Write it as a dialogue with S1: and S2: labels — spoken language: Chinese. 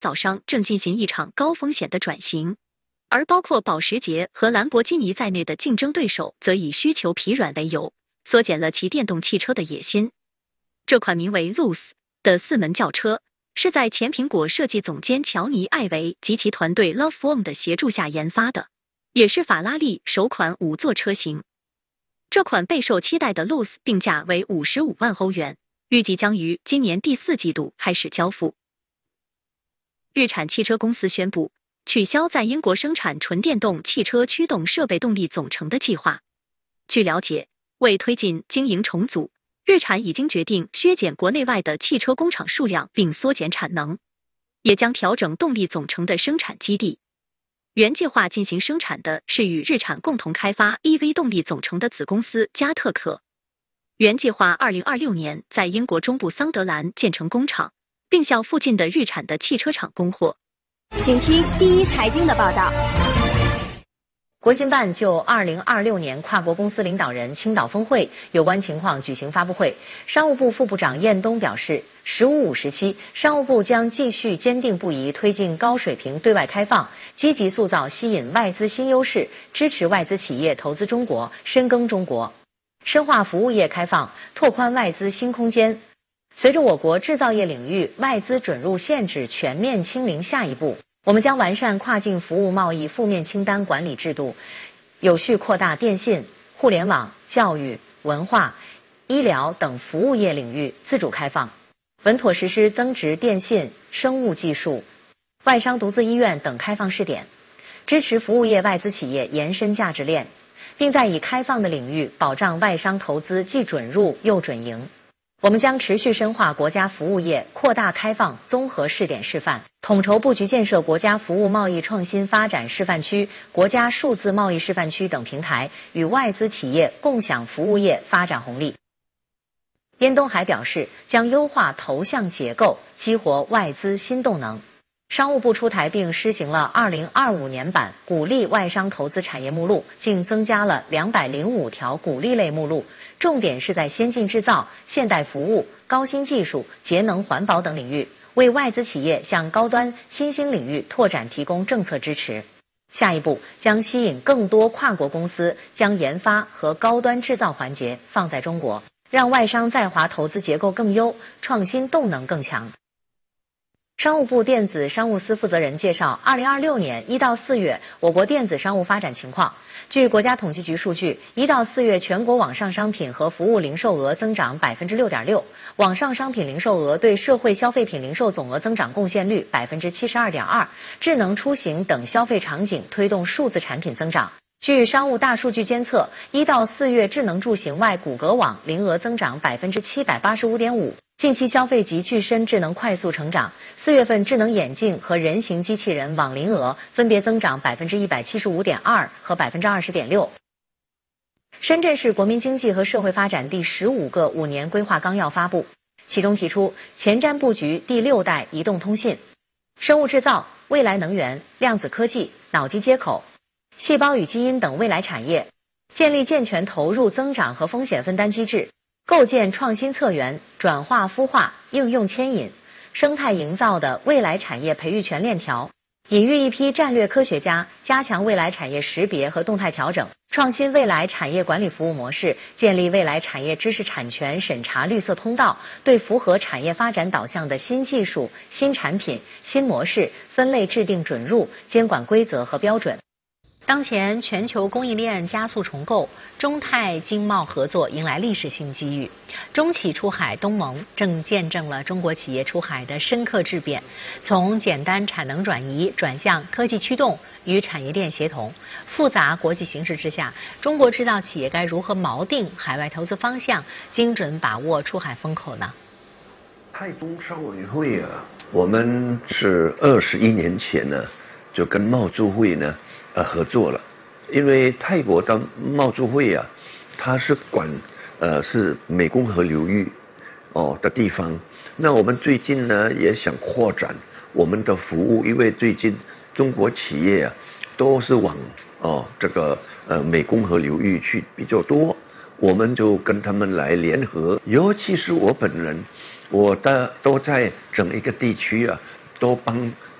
S1: 造商正进行一场高风险的转型，而包括保时捷和兰博基尼在内的竞争对手则以需求疲软为由，缩减了其电动汽车的野心。这款名为 Luce 的4门轿车是在前苹果设计总监乔尼·艾维及其团队 Loveform 的协助下研发的，也是法拉利首款5座车型。这款备受期待的 Luce 定价为55万欧元，预计将于今年第4季度开始交付。日产汽车公司宣布取消在英国生产纯电动汽车驱动设备动力总成的计划。据了解，为推进经营重组，日产已经决定削减国内外的汽车工厂数量并缩减产能，也将调整动力总成的生产基地。原计划进行生产的是与日产共同开发 EV 动力总成的子公司加特可。原计划2026年在英国中部桑德兰建成工厂，并向附近的日产的汽车厂供货。
S2: 请听第一财经的报道。
S3: 国新办就2026年跨国公司领导人青岛峰会有关情况举行发布会。商务部副部长晏东表示，“15+5”时期，商务部将继续坚定不移推进高水平对外开放，积极塑造吸引外资新优势，支持外资企业投资中国、深耕中国，深化服务业开放，拓宽外资新空间。随着我国制造业领域外资准入限制全面清零下一步，我们将完善跨境服务贸易负面清单管理制度，有序扩大电信、互联网、教育、文化、医疗等服务业领域自主开放，稳妥实施增值电信、生物技术、外商独资医院等开放试点，支持服务业外资企业延伸价值链，并在已开放的领域保障外商投资既准入又准营。我们将持续深化国家服务业扩大开放综合试点示范，统筹布局建设国家服务贸易创新发展示范区、国家数字贸易示范区等平台，与外资企业共享服务业发展红利。晏东还表示，将优化投向结构，激活外资新动能。商务部出台并施行了2025年版鼓励外商投资产业目录，竟增加了205条鼓励类目录，重点是在先进制造、现代服务、高新技术、节能环保等领域，为外资企业向高端新兴领域拓展提供政策支持。下一步将吸引更多跨国公司将研发和高端制造环节放在中国，让外商在华投资结构更优，创新动能更强。商务部电子商务司负责人介绍，2026年1到4月我国电子商务发展情况。据国家统计局数据，1到4月全国网上商品和服务零售额增长6.6%，网上商品零售额对社会消费品零售总额增长贡献率72.2%，智能出行等消费场景推动数字产品增长。据商务大数据监测，1到4月智能住行外谷歌网零额增长785.5%。近期消费级具身智能快速成长，4月份智能眼镜和人形机器人网零额分别增长175.2%和20.6%。深圳市国民经济和社会发展第15个5年规划纲要发布，其中提出前瞻布局第6代移动通信、生物制造、未来能源、量子科技、脑机接口、细胞与基因等未来产业，建立健全投入增长和风险分担机制，构建创新策源、转化孵化、应用牵引、生态营造的未来产业培育全链条，引育一批战略科学家，加强未来产业识别和动态调整，创新未来产业管理服务模式，建立未来产业知识产权审查绿色通道，对符合产业发展导向的新技术、新产品、新模式分类制定准入、监管规则和标准。当前全球供应链加速重构，中泰经贸合作迎来历史性机遇。中企出海东盟正见证了中国企业出海的深刻质变，从简单产能转移转向科技驱动与产业链协同。复杂国际形势之下，中国制造企业该如何锚定海外投资方向，精准把握出海风口呢？
S4: 泰中商委会啊，我们是21年前呢就跟贸促会呢合作了，因为泰国的贸促会啊，它是管是湄公河流域的地方。那我们最近呢也想扩展我们的服务，因为最近中国企业啊都是往这个湄公河流域去比较多，我们就跟他们来联合，尤其是我本人，我都在整一个地区啊，都帮